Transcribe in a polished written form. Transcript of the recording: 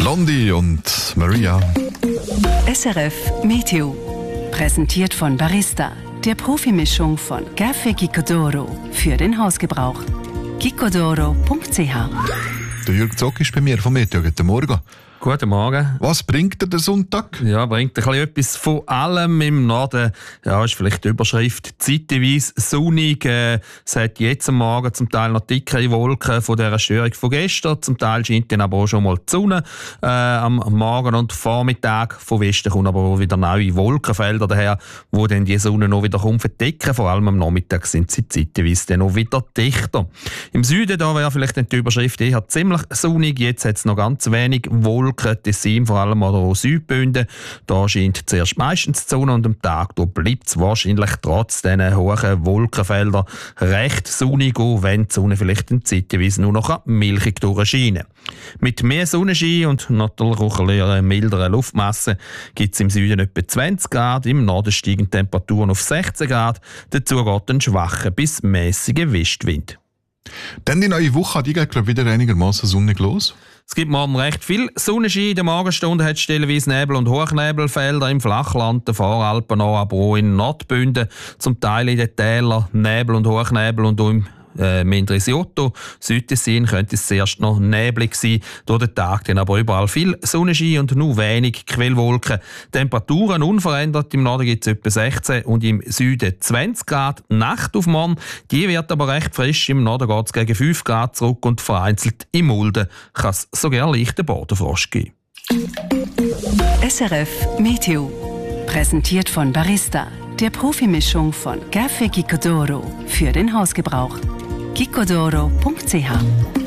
Londi und Maria. SRF Meteo. Präsentiert von Barista, der Profimischung von Café Gicodoro für den Hausgebrauch. gicodoro.ch. Der Jürg Zock ist bei mir vom Meteo. Guten Morgen. Guten Morgen. Was bringt dir der Sonntag? Ja, bringt ein bisschen etwas von allem. Im Norden ist vielleicht die Überschrift zeitweise sonnig. Es hat jetzt am Morgen zum Teil noch dickere Wolken von dieser Störung von gestern. Zum Teil scheint dann aber auch schon mal die Sonne am Morgen und Vormittag. Von Westen kommen aber auch wieder neue Wolkenfelder daher, wo dann die Sonne noch wieder verdecken. Vor allem am Nachmittag sind sie zeitweise dann noch wieder dichter. Im Süden da wäre vielleicht die Überschrift eher ziemlich sonnig. Jetzt hat es noch ganz wenig Wolken. Tessin, vor allem oder auch Südbünden. Da scheint zuerst meistens die Sonne und am Tag bleibt es wahrscheinlich trotz diesen hohen Wolkenfeldern recht sonnig, auch wenn die Sonne vielleicht zeitweise nur noch milchig durchscheinen. Mit mehr Sonnenschein und natürlich auch eine mildere Luftmasse gibt es im Süden etwa 20 Grad, im Norden steigen Temperaturen auf 16 Grad, dazu geht ein schwacher bis mäßiger Westwind. Dann die neue Woche, die geht glaube ich wieder einigermaßen sonnig los. Es gibt morgen recht viel Sonnenschein. In der Morgenstunde hat es stellenweise Nebel- und Hochnebelfelder im Flachland, der Voralpen noch, aber auch in Nordbünden, zum Teil in den Tälern Nebel und Hochnebel und auch im Mendrisiotto, Südtessin könnte es zuerst noch neblig sein, durch den Tag dann aber überall viel Sonnenschein und nur wenig Quellwolken. Temperaturen unverändert, im Norden gibt es etwa 16 und im Süden 20 Grad. Nacht auf morgen, die wird aber recht frisch, im Norden geht es gegen 5 Grad zurück und vereinzelt im Mulden kann es sogar leichten Bodenfrost geben. SRF Meteo. Präsentiert von Barista, der Profimischung von Café Gicodoro für den Hausgebrauch. gicodoro.ch